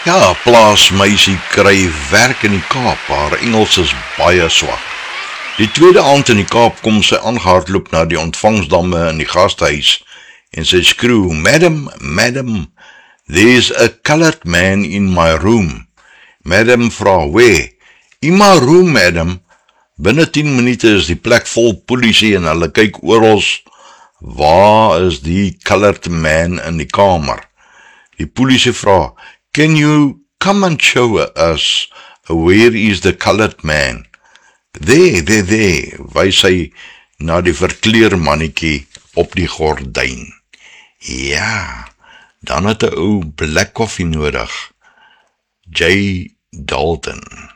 Ja, plaasmeisie kry werk in die Kaap, haar Engels is baie swak. Die tweede aand in die Kaap kom sy aangehardloop na die ontvangsdamme in die gastehuis en sy skreeu, Madam, madam, there's a colored man in my room. Madam vra, where? In my room, madam. Binne 10 minute is die plek vol polisie en hulle kyk oorals, waar is die colored man in die kamer? Die polisie vra, can you come and show us where is the colored man? There, wys hy na die verkleermannetjie op die gordyn. Ja, dan het 'n ou black coffee nodig. J. Dalton.